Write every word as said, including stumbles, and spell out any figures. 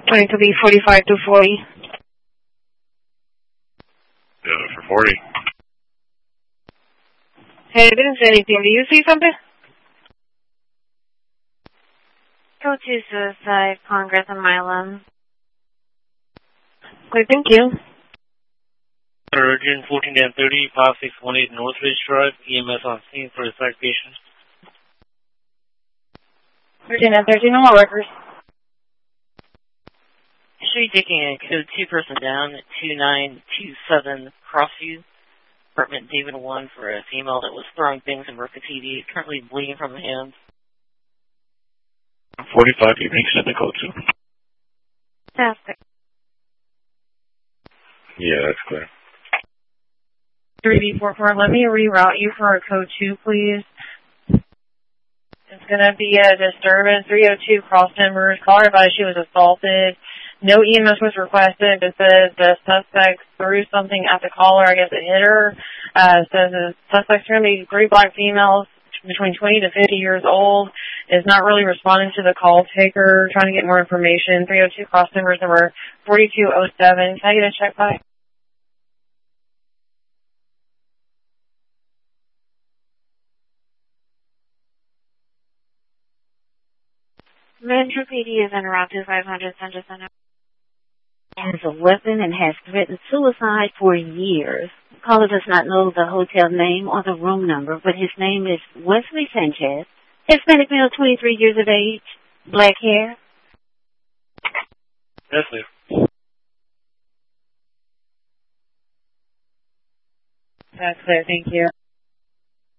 Going to be forty-five to forty. Yeah, for forty. Hey, I didn't say anything. Do you see something? Go to Suicide, Congress, and Milam. Okay, thank you. Urgent fourteen and thirty, five six one eight Northridge Drive, E M S on scene for a psych patient. thirteen and thirteen, no more workers. Should be taking a code two person down at two nine two seven Crossview, apartment David one for a female that was throwing things and broke a T V, currently bleeding from the hands. forty-five, you can send the code to. Fantastic. Yeah, that's clear. three B four four, let me reroute you for a code two, please. It's going to be a disturbance, three oh two Cross Timbers. Caller advised she was assaulted. No E M S was requested. It says the suspect threw something at the caller. I guess it hit her. Uh, it says the suspect's going to be three black females between twenty to fifty years old. Is not really responding to the call taker. Trying to get more information. three oh two Cross Timbers, number forty-two oh seven. Can I get a check by? Metro P D is en route to five hundred Central Center. Has a weapon and has threatened suicide for years. The caller does not know the hotel name or the room number, but his name is Wesley Sanchez. Hispanic male, twenty-three years of age, black hair. That's clear. That's clear, thank you.